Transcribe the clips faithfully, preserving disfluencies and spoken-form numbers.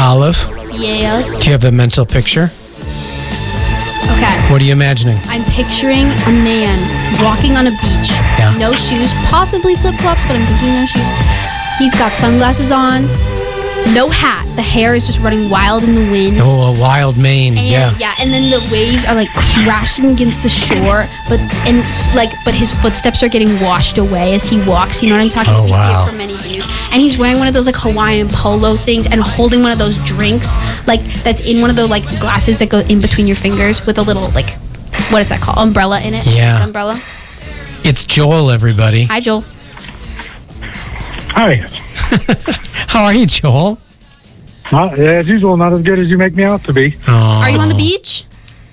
Olive, Yes. do you have a mental picture? Okay. What are you imagining? I'm picturing a man walking on a beach. Yeah. No shoes, possibly flip-flops, but I'm thinking no shoes. He's got sunglasses on, no hat. The hair is just running wild in the wind. Oh, a wild mane. And, yeah. yeah, and then the waves are like crashing against the shore, but and like but his footsteps are getting washed away as he walks. You know what I'm talking about? Oh, We wow. see it from many views. And he's wearing one of those like Hawaiian polo things and holding one of those drinks, like that's in one of those like glasses that go in between your fingers with a little like what is that called? Umbrella in it. Yeah. Like umbrella. It's Joel, everybody. Hi, Joel. Hi. How are you, Joel? Not, as usual, not as good as you make me out to be. Oh. Are you on the beach?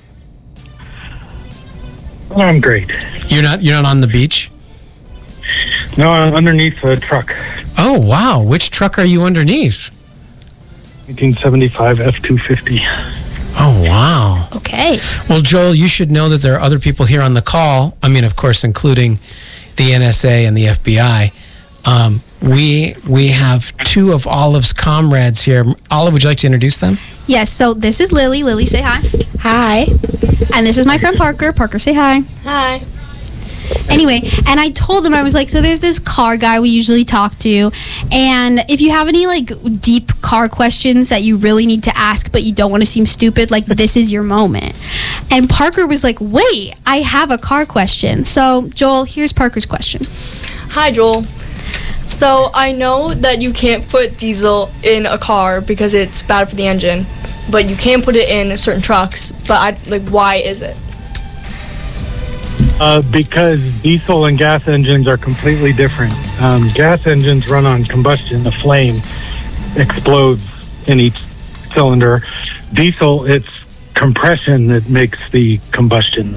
I'm great. You're not. You're not on the beach. No, I'm underneath a truck. Oh wow! Which truck are you underneath? nineteen seventy-five F two fifty. Oh wow! Okay. Well, Joel, you should know that there are other people here on the call. I mean, of course, including the N S A and the F B I. Um, we we have two of Olive's comrades here. Olive, would you like to introduce them? Yes. So this is Lily. Lily, say hi. Hi. And this is my friend Parker. Parker, say hi. Hi. Anyway, and I told them, I was like, so there's this car guy we usually talk to, and if you have any like deep car questions that you really need to ask but you don't want to seem stupid, like this is your moment. And Parker was like, wait, I have a car question. So Joel, here's Parker's question. Hi, Joel. So I know that you can't put diesel in a car because it's bad for the engine, but you can put it in certain trucks. But I like, why is it? Uh, because diesel and gas engines are completely different. Um, gas engines run on combustion. The flame explodes in each cylinder. Diesel, it's compression that makes the combustion.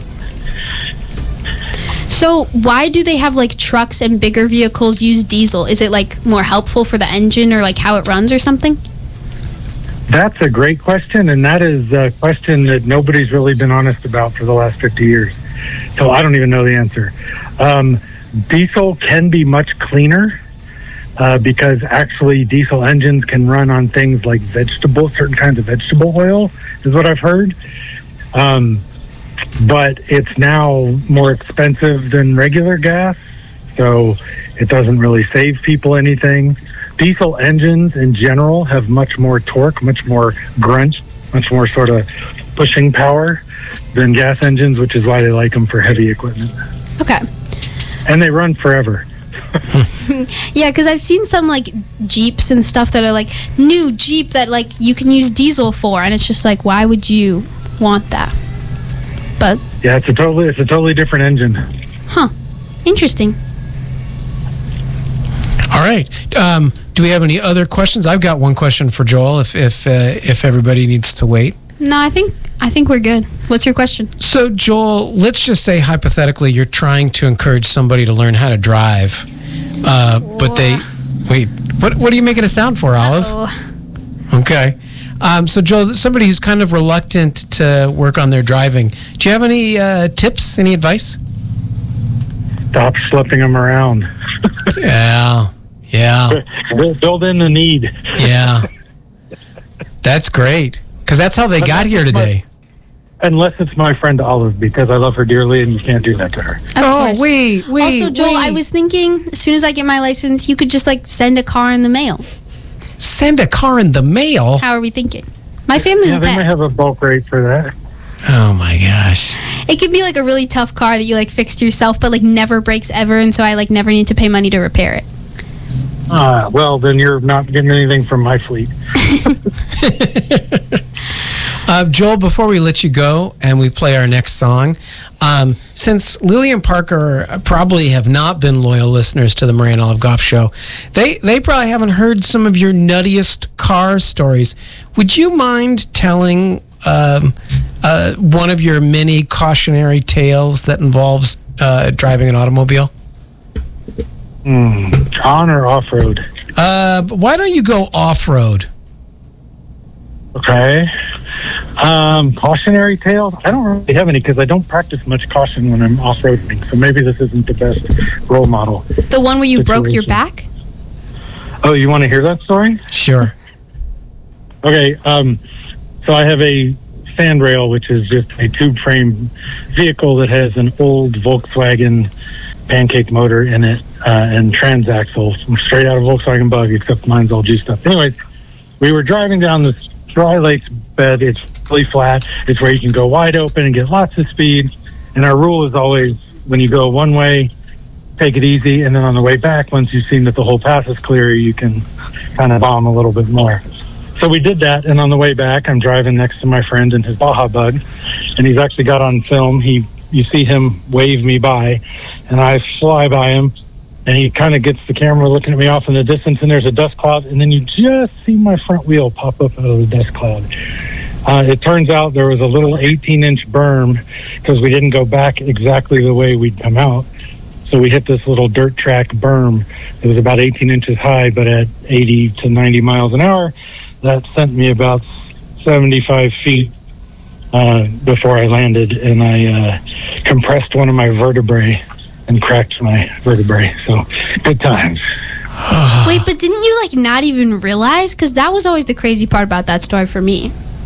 So why do they have like trucks and bigger vehicles use diesel? Is it like more helpful for the engine or like how it runs or something? That's a great question, and that is a question that nobody's really been honest about for the last fifty years. So I don't even know the answer. Um, diesel can be much cleaner uh, because actually diesel engines can run on things like vegetable, certain kinds of vegetable oil, is what I've heard. Um, but it's now more expensive than regular gas, so it doesn't really save people anything. Diesel engines in general have much more torque, much more grunt, much more sort of pushing power than gas engines, which is why they like them for heavy equipment. Okay. And they run forever. Yeah, because I've seen some like Jeeps and stuff that are like new Jeep that like you can use diesel for, and it's just like, why would you want that? But Yeah, it's a totally it's a totally different engine. huh, interesting. All right. Um, do we have any other questions? I've got one question for Joel. If if uh, if everybody needs to wait. No, I think I think we're good. What's your question? So, Joel, let's just say hypothetically you're trying to encourage somebody to learn how to drive, uh, but they wait. What what are you making a sound for, Olive? Uh-oh. Okay. Um, so, Joel, somebody who's kind of reluctant to work on their driving, do you have any uh, tips, any advice? Stop schlepping them around. Yeah. Yeah. Build in the need. Yeah. That's great. Because that's how they got here today. Unless it's my friend Olive, because I love her dearly and you can't do that to her. Of Oh, course. wait, wait. Also, Joel, wait. I was thinking as soon as I get my license, you could just like send a car in the mail. Send a car in the mail? How are we thinking? My family Yeah, would they bet. might have a bulk rate for that. Oh, my gosh. It could be like a really tough car that you like fixed yourself, but like never breaks ever, and so I like never need to pay money to repair it. Uh, well, then you're not getting anything from my fleet. Uh, Joel, before we let you go and we play our next song, um, since Lily and Parker probably have not been loyal listeners to the Murray and Olive Goff Show, they, they probably haven't heard some of your nuttiest car stories. Would you mind telling um, uh, one of your many cautionary tales that involves uh, driving an automobile? Mm, on or off-road? Uh, why don't you go off-road? Okay. Um, cautionary tales? I don't really have any because I don't practice much caution when I'm off-roading, so maybe this isn't the best role model. The one where you broke your Situation. back? Oh, you want to hear that story? Sure. Okay, um, so I have a Sandrail, which is just a tube frame vehicle that has an old Volkswagen pancake motor in it uh, and transaxle, straight out of Volkswagen Bug, except mine's all juiced up. Anyways, we were driving down this dry lake bed. It's really flat. It's where you can go wide open and get lots of speed. And our rule is always, when you go one way, take it easy, and then on the way back, once you've seen that the whole path is clear, you can kind of bomb a little bit more. So we did that, and on the way back, I'm driving next to my friend in his Baja Bug, and he's actually got on film. He, you see him wave me by, and I fly by him, and he kind of gets the camera looking at me off in the distance, and there's a dust cloud, and then you just see my front wheel pop up out of the dust cloud. Uh, it turns out there was a little eighteen-inch berm because we didn't go back exactly the way we'd come out. So we hit this little dirt track berm. It was about eighteen inches high, but at eighty to ninety miles an hour, that sent me about seventy-five feet uh, before I landed, and I uh, compressed one of my vertebrae and cracked my vertebrae. So good times. Wait, but didn't you like not even realize? Because that was always the crazy part about that story for me.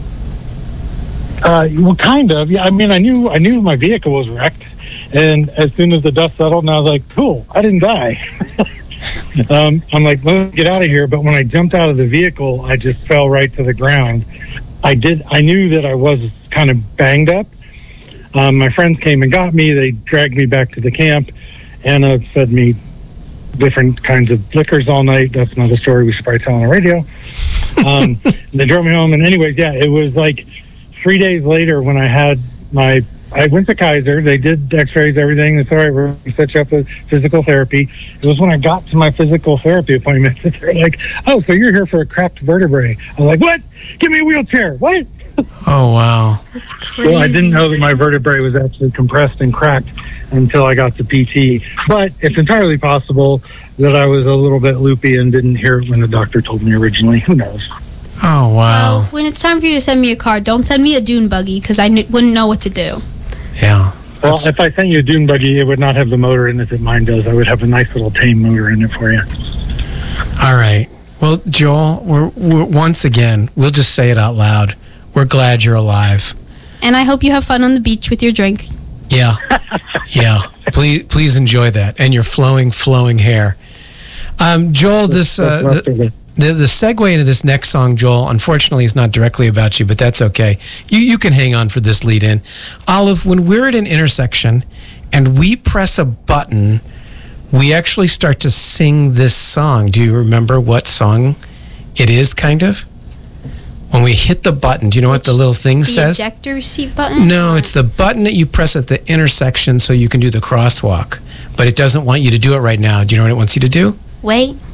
Uh, well, kind of. Yeah, I mean, I knew I knew my vehicle was wrecked, and as soon as the dust settled, and I was like, "Cool, I didn't die." um, I'm like, "Let's get out of here." But when I jumped out of the vehicle, I just fell right to the ground. I did. I knew that I was kind of banged up. Um, my friends came and got me. They dragged me back to the camp. Anna fed me different kinds of liquors all night. That's another story we should probably tell on the radio. Um, they drove me home, and anyways, yeah, it was like. Three days later, when I had my, I went to Kaiser. They did X-rays, everything. It's all right. We're going to set you up with physical therapy. It was when I got to my physical therapy appointment that they're like, "Oh, so you're here for a cracked vertebrae?" I was like, "What? Give me a wheelchair." What? Oh wow, that's crazy. Well, I didn't know that my vertebrae was actually compressed and cracked until I got to P T. But it's entirely possible that I was a little bit loopy and didn't hear it when the doctor told me originally. Who knows? Oh, wow. Well, when it's time for you to send me a card, don't send me a dune buggy because I n- wouldn't know what to do. Yeah. Well, if I sent you a dune buggy, it would not have the motor in it that mine does. I would have a nice little tame motor in it for you. All right. Well, Joel, we're, we're once again, we'll just say it out loud. We're glad you're alive. And I hope you have fun on the beach with your drink. Yeah. Yeah. Please please enjoy that. And your flowing, flowing hair. Um, Joel, this... Uh, the, The the segue into this next song, Joel, unfortunately is not directly about you, but that's okay. You you can hang on for this lead in. Olive, when we're at an intersection and we press a button, we actually start to sing this song. Do you remember what song it is, kind of? When we hit the button, do you know what the little thing the says? The ejector seat button? No, it's the button that you press at the intersection so you can do the crosswalk. But it doesn't want you to do it right now. Do you know what it wants you to do? Wait.